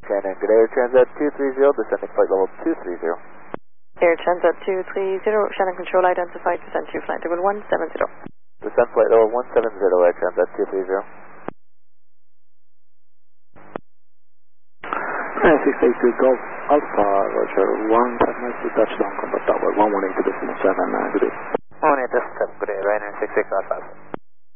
Shannon, good Air Transat 230, descending flight level 230. Air Transat 230, Shannon Control identified, descend to flight level 170. Descend flight level 170, Air Transat 230. 9682 Golf Alpha, Roger, 1 to touchdown, combat tower, 118 to decimal 7, good day. 118 to 7, good day, Ryanair 66 Alpha.